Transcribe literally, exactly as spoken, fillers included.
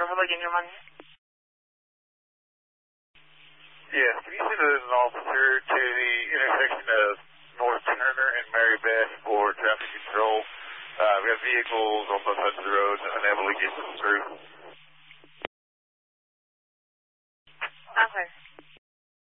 Overlooking your money. Yeah, can you send an officer to the intersection of North Turner and Mary Beth for traffic control? Uh, we have vehicles on both sides of the road and unable to get through. Okay.